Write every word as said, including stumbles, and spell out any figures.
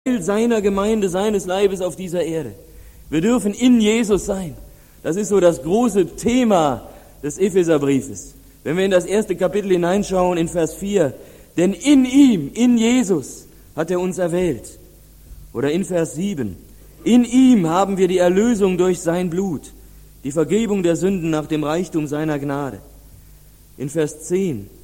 Teil seiner Gemeinde, seines Leibes auf dieser Erde. Wir dürfen in Jesus sein. Das ist so das große Thema des Epheserbriefes. Wenn wir in das erste Kapitel hineinschauen, in Vers vier, denn in ihm, in Jesus, hat er uns erwählt. Oder in Vers sieben, in ihm haben wir die Erlösung durch sein Blut, die Vergebung der Sünden nach dem Reichtum seiner Gnade. In Vers zehn,